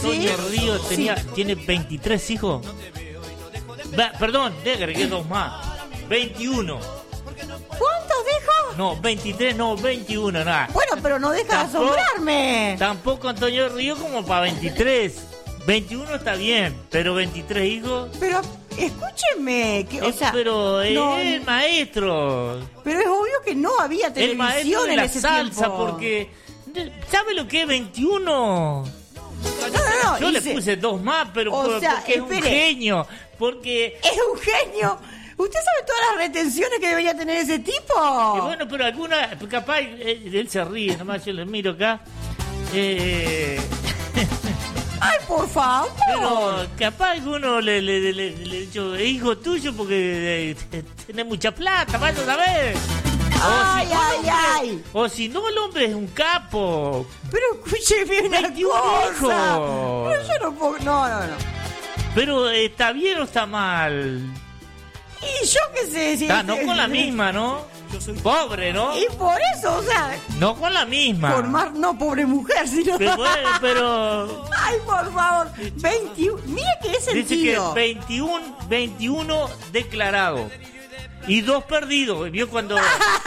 Antonio Ríos tiene 23 hijos. Perdón, le agregué 2 más. 21. ¿Cuántos dijo? No, 23, no, 21, nada. Bueno, pero no deja de asombrarme. Tampoco Antonio Ríos como para 23. 21 está bien, pero 23 hijos. Pero escúcheme, o sea, pero no, es el maestro. Pero es obvio que no había televisión el maestro de en la ese salsa, tiempo. porque ¿sabe lo que es 21? No, yo le puse 2 más, pero porque es un genio. Porque es un genio. ¿Usted sabe todas las retenciones que debería tener ese tipo? Bueno, pero alguna, capaz él se ríe, nomás yo le miro acá. Ay, por favor. Pero capaz alguno le dicho, hijo tuyo porque tiene mucha plata, vaya a saber. Ay. O si no, el hombre es un capo. Pero escúcheme una cosa. Hijos. Pero yo no puedo. No. Pero ¿está bien o está mal? Y yo qué sé. Si no con la misma, ¿no? Pobre, ¿no? Y por eso, o sea. No con la misma. Por más, no pobre mujer, sino. Pero. Ay, por favor. 21. Mire que es sentido. Dice que 21 declarado. Y 2 perdidos. ¿Vio cuando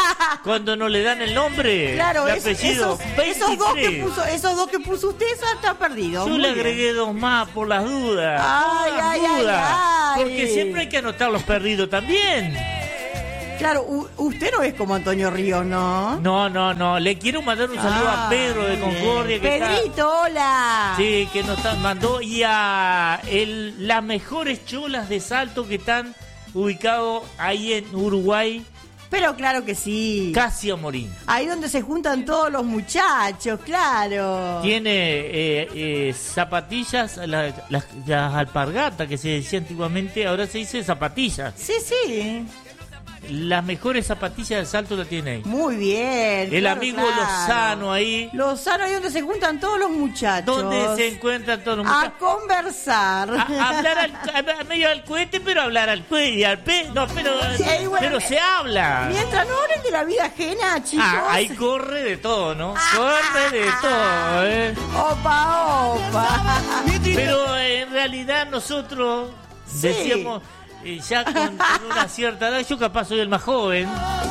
no le dan el nombre? Claro, el apellido. esos dos que puso usted están perdidos. Yo le agregué 2 más por las dudas. Ay. Porque siempre hay que anotar los perdidos también. Claro, usted no es como Antonio Ríos, ¿no? No. Le quiero mandar un saludo a Pedro de Concordia. Pedrito, hola. Sí, que nos mandó. Y a las mejores cholas de Salto que están ubicados ahí en Uruguay. Pero claro que sí. Casi a Morín. Ahí donde se juntan todos los muchachos, claro. Tiene zapatillas, las alpargatas que se decía antiguamente, ahora se dice zapatillas. Sí. Las mejores zapatillas de Salto la tiene ahí. Muy bien. El amigo Lozano ahí. Lozano ahí donde se juntan todos los muchachos. Donde se encuentran todos los muchachos. A conversar. A hablar medio al cohete, pero hablar al cohete y al pe. No, pero se habla. Mientras no hablen de la vida ajena, chicos. Ahí corre de todo, ¿no? Corre de todo, Opa. Pero en realidad nosotros decíamos. Ya con una cierta edad, yo capaz soy el más joven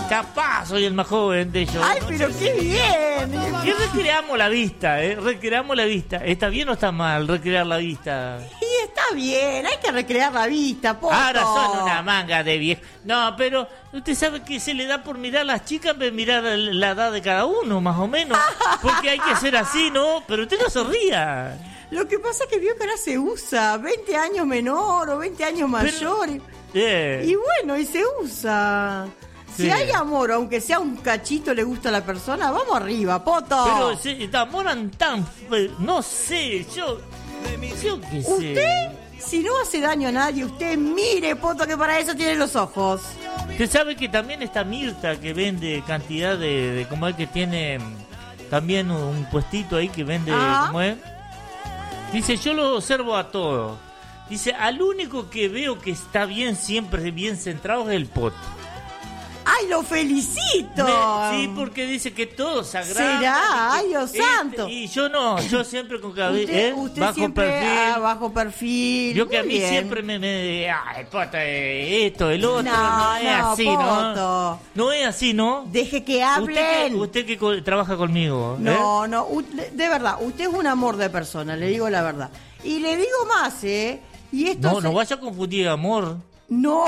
de ellos. Ay, pero qué bien. Y recreamos la vista, recreamos la vista. ¿Está bien o está mal recrear la vista? Y está bien, hay que recrear la vista, poto. Ahora son una manga de viejo. No, pero usted sabe que se le da por mirar a las chicas, mirar la edad de cada uno, más o menos. Porque hay que ser así, ¿no? Pero usted no se ría. Lo que pasa es que vio que ahora se usa 20 años menor o 20 años mayor. Y bueno, y se usa. Sí. Si hay amor, aunque sea un cachito le gusta a la persona, vamos arriba, poto. Pero se enamoran tan... No sé, yo qué sé. Usted, si no hace daño a nadie, usted mire, poto, que para eso tiene los ojos. Usted sabe que también está Mirta, que vende cantidad de como es que tiene también un puestito ahí que vende, como es. Dice, yo lo observo a todos. Dice, al único que veo que está bien, siempre bien centrado es el poto. ¡Ay, lo felicito! Sí, porque dice que todos agrandan. ¿Será? ¡Ay, Dios santo! Y yo no, yo siempre con cabeza usted bajo siempre perfil. Bajo perfil. Yo que a mí bien. siempre el poto, esto, el otro, no es así, poto. ¿no? No es así, ¿no? Deje que hablen. Usted que trabaja conmigo. No, de verdad, usted es un amor de persona, le digo la verdad. Y le digo más, Y esto no vaya a confundir amor. No,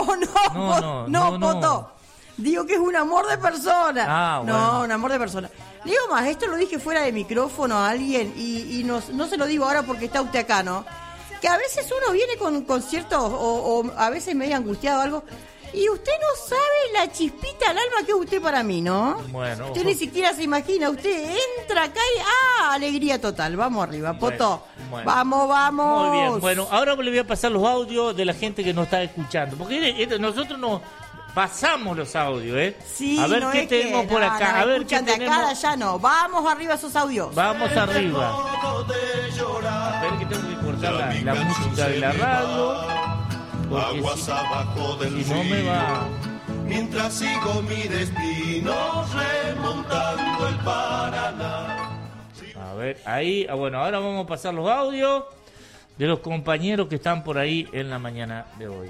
no, poto. Digo que es un amor de persona. Bueno. No, un amor de persona. Le digo más, esto lo dije fuera de micrófono a alguien y no se lo digo ahora porque está usted acá, ¿no? Que a veces uno viene con ciertos, o a veces medio angustiado o algo, y usted no sabe la chispita al alma que es usted para mí, ¿no? Bueno. Usted ni siquiera se imagina, usted entra acá y alegría total. Vamos arriba, poto. Bueno. Vamos. Muy bien, bueno, ahora le voy a pasar los audios de la gente que nos está escuchando, porque nosotros nos pasamos los audios, Sí, a ver qué tenemos por acá, a ver qué de tenemos. acá ya no. Vamos arriba esos audios. Vamos arriba. A ver que tengo que cortar la música de la radio. Aguas abajo del si no me va. Mientras sigo mi destino remontando el Paraná. A ver, ahí, bueno, ahora vamos a pasar los audios. de los compañeros que están por ahí en la mañana de hoy.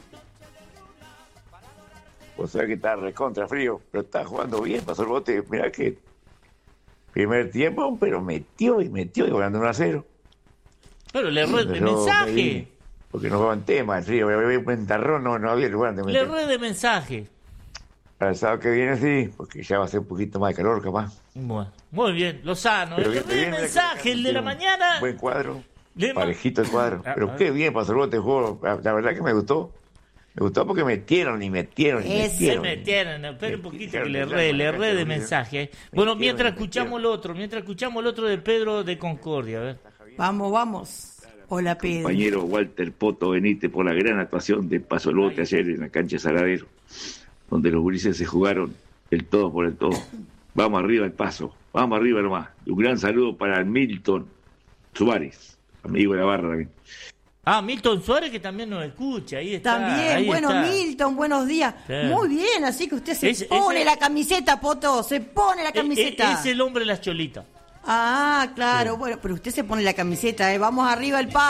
O sea que está recontra frío, pero está jugando bien, pasó el bote. Mirá que primer tiempo, pero metió y ganando 1-0. Pero le erré de mensaje. Porque no va en tema el frío, había un pentarrón, no había lugar de meter. Le erré de mensaje. Para el sábado que viene sí, porque ya va a ser un poquito más de calor capaz. Bueno, muy bien, Lozano. El erré de mensaje, el de la mañana. Buen cuadro, parejito el cuadro. Pero qué bien pasó el bote el juego, la verdad que me gustó. Me gustó porque metieron. Se metieron, espera un poquito que le erré de mensaje. Bueno, mientras escuchamos el otro de Pedro de Concordia, a ver. Vamos. Hola, Pedro. Compañero Walter Poto Benítez, por la gran actuación de Paso el Bote ayer en la cancha Saladero, donde los gurises se jugaron el todo por el todo. Vamos arriba el Paso, vamos arriba nomás. Un gran saludo para Milton Suárez, amigo de la barra también. Milton Suárez, que también nos escucha, ahí está. También, bueno, Milton, buenos días. Sí. Muy bien, así que usted se pone la camiseta, Poto, se pone la camiseta. Es el hombre de las cholitas. Claro, bueno, pero usted se pone la camiseta, Vamos arriba el Paso.